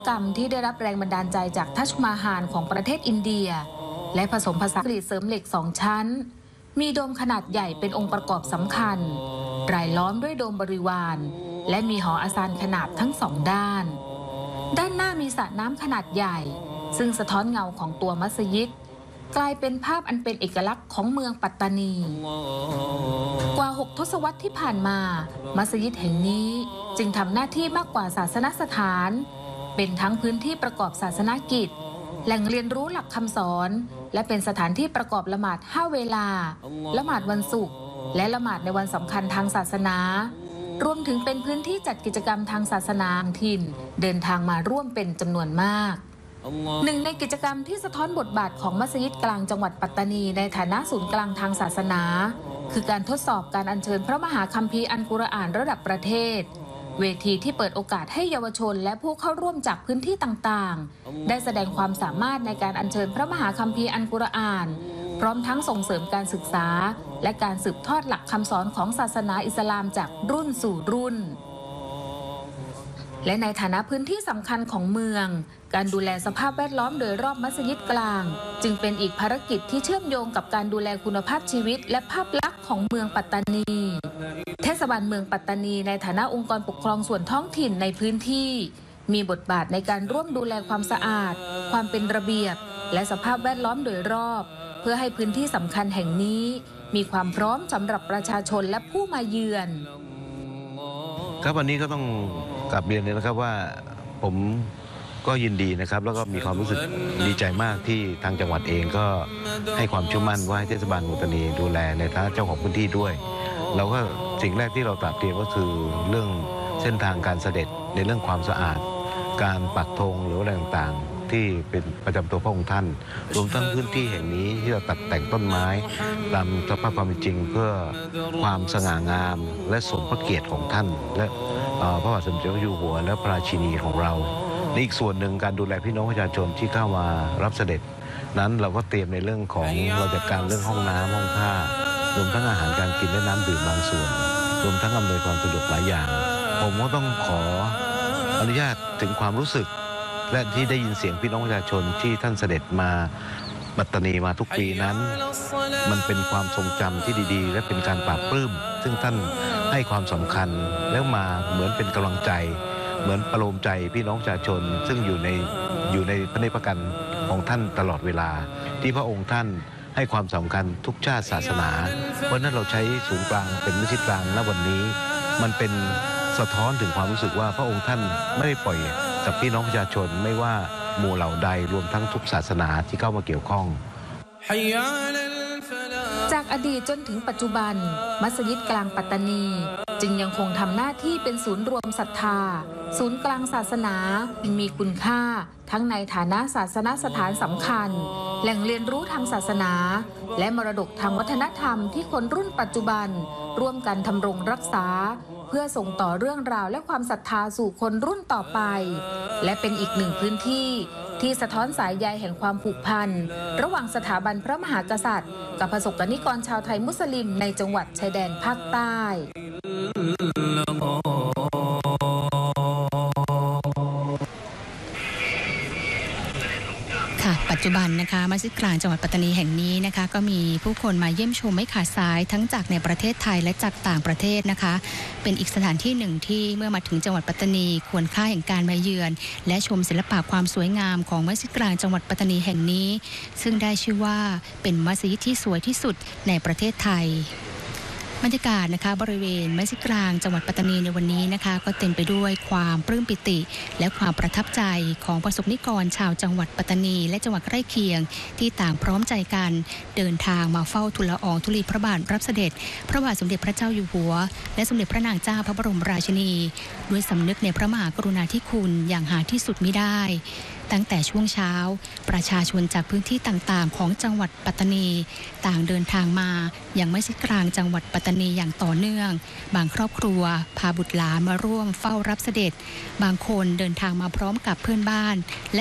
กรรมที่ได้รับแรงบันดาลใจจากทัชมาฮาลของประเทศอินเดียและผสมผสานกรีดเสริมเหล็ก2 ชั้นมีโดมขนาดใหญ่เป็นองค์ประกอบสำคัญรายล้อมด้วยโดมบริวารและมีหออาซานขนาบทั้ง2 ด้านด้านหน้ามีสระน้ำขนาดใหญ่ซึ่งสะท้อนเงาของตัวมัสยิดกลายเป็นภาพอันเป็นเอกลักษณ์ของเมืองปัตตานีกว่า6 ทศวรรษที่ผ่านมามัสยิดแห่งนี้จึงทำหน้าที่มากกว่าศาสนสถานเป็นทั้งพื้นที่ประกอบศาสนกิจแหล่งเรียนรู้หลักคำสอนและเป็นสถานที่ประกอบละหมาด5 เวลาละหมาดวันศุกร์และละหมาดในวันสำคัญทางศาสนารวมถึงเป็นพื้นที่จัดกิจกรรมทางศาสนาถิ่นเดินทางมาร่วมเป็นจำนวนมากหนึ่งในกิจกรรมที่สะท้อนบทบาทของมัสยิดกลางจังหวัดปัตตานีในฐานะศูนย์กลางทางศาสนาคือการทดสอบการอัญเชิญพระมหาคัมภีร์อัลกุรอานระดับประเทศเวทีที่เปิดโอกาสให้เยาวชนและผู้เข้าร่วมจากพื้นที่ต่างๆได้แสดงความสามารถในการอัญเชิญพระมหาคัมภีร์อัลกุรอานพร้อมทั้งส่งเสริมการศึกษาและการสืบทอดหลักคำสอนของศาสนาอิสลามจากรุ่นสู่รุ่นและในฐานะพื้นที่สำคัญของเมืองการดูแลสภาพแวดล้อมโดยรอบมัสยิดกลางจึงเป็นอีกภารกิจที่เชื่อมโยงกับการดูแลคุณภาพชีวิตและภาพลักษณ์ของเมืองปัตตานีเทศบาลเมืองปัตตานีในฐานะองค์กรปกครองส่วนท้องถิ่นในพื้นที่มีบทบาทในการร่วมดูแลความสะอาดความเป็นระเบียบและสภาพแวดล้อมโดยรอบเพื่อให้พื้นที่สำคัญแห่งนี้มีความพร้อมสำหรับประชาชนและผู้มาเยือนครับวันนี้ก็ต้องกลับเรียนเลยนะครับว่าผมก็ยินดีนะครับแล้วก็มีความรู้สึกดีใจมากที่ทางจังหวัดเองก็ให้ความเชื่อมั่นว่าให้เทศบาลปัตตานีดูแลในฐานะเจ้าของพื้นที่ด้วยเราก็สิ่งแรกที่เราตระเตรียมก็คือเรื่องเส้นทางการเสด็จในเรื่องความสะอาดการปักธงหรืออะไรต่างๆที่เป็นประจำตัวพระองค์ท่านรวมทั้งพื้นที่แห่งนี้ที่เราตัดแต่งต้นไม้ตามสภาพความเป็นจริงเพื่อความสง่างามและสมพระเกียรติของท่านและพระบาทสมเด็จพระเจ้าอยู่หัวและพระราชินีของเราในอีกส่วนหนึ่งการดูแลพี่น้องประชาชนที่เข้ามารับเสด็จนั้นเราก็เตรียมในเรื่องของเราจัดการเรื่องห้องน้ำห้องท่ารวมทั้งอาหารการกินและน้ำดื่มบางส่วนรวมทั้งอำนวยความสะดวกหลายอย่างผมก็ต้องขออนุญาตถึงความรู้สึกและที่ได้ยินเสียงพี่น้องประชาชนที่ท่านเสด็จมาปัตตานีมาทุกปีนั้นมันเป็นความทรงจำที่ดีๆและเป็นการปราบปลื้มซึ่งท่านให้ความสำคัญแล้วมาเหมือนเป็นกำลังใจเหมือนประโลมใจพี่น้องประชาชนซึ่งอยู่ในพระเนตรพระกันของท่านตลอดเวลาที่พระองค์ท่านให้ความสำคัญทุกชาติศาสนาเพราะนั้นเราใช้ศูนย์กลางเป็นมัสยิดกลางณวันนี้มันเป็นสะท้อนถึงความรู้สึกว่าพระองค์ท่านไม่ได้ปล่อยกับพี่น้องประชาชนไม่ว่าหมู่เหล่าใดรวมทั้งทุกศาสนาที่เข้ามาเกี่ยวข้องจากอดีตจนถึงปัจจุบันมัสยิดกลางปัตตานีจึงยังคงทำหน้าที่เป็นศูนย์รวมศรัทธาศูนย์กลางศาสนามีคุณค่าทั้งในฐานะศาสนสถานสำคัญแหล่งเรียนรู้ทางศาสนาและมรดกทางวัฒนธรรมที่คนรุ่นปัจจุบันร่วมกันทำรงรักษาเพื่อส่งต่อเรื่องราวและความศรัทธาสู่คนรุ่นต่อไปและเป็นอีกหนึ่งพื้นที่ที่สะท้อนสายใยแห่งความผูกพันระหว่างสถาบันพระมหากษัตริย์กับประสบกนิกรชาวไทยมุสลิมในจังหวัดชายแดนภาคใต้ปัจจุบันนะคะมัสยิดกลางจังหวัดปัตตานีแห่งนี้นะคะก็มีผู้คนมาเยี่ยมชมไม่ขาดสายทั้งจากในประเทศไทยและจากต่างประเทศนะคะเป็นอีกสถานที่หนึ่งที่เมื่อมาถึงจังหวัดปัตตานีควรค่าแห่งการมาเยือนและชมศิลปะความสวยงามของมัสยิดกลางจังหวัดปัตตานีแห่งนี้ซึ่งได้ชื่อว่าเป็นมัสยิดที่สวยที่สุดในประเทศไทยบรรยากาศนะคะบริเวณมัสยิดกลางจังหวัดปัตตานีในวันนี้นะคะก็เต็มไปด้วยความปลื้มปิติและความประทับใจของประสบนิกรชาวจังหวัดปัตตานีและจังหวัดใกล้เคียงที่ต่างพร้อมใจกันเดินทางมาเฝ้าทูลละอองธุลีพระบาทรับเสด็จพระบาทสมเด็จพระเจ้าอยู่หัวและสมเด็จพระนางเจ้าพระบรมราชินีด้วยสำนึกในพระมหากรุณาธิคุณอย่างหาที่สุดมิได้ตั้งแต่ช่วงเช้าประชาชนจากพื้นที่ต่างๆของจังหวัดปัตตานีต่างเดินทางมายังมัสยิดกลางจังหวัดปัตตานีอย่างต่อเนื่องบางครอบครัวพาบุตรหลานมาร่วมเฝ้ารับเสด็จบางคนเดินทางมาพร้อมกับเพื่อนบ้านและ